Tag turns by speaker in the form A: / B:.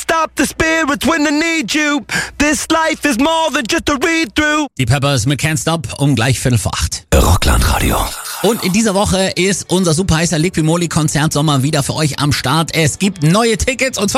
A: stop the spirits when they need you. This life is more than just a read-through.
B: Die Peppers mit Can't Stop um gleich 7:45.
C: Rockland-Radio.
B: Und in dieser Woche ist unser super heißer Liqui Moly Konzert Sommer wieder für euch am Start. Es gibt neue Tickets und zwar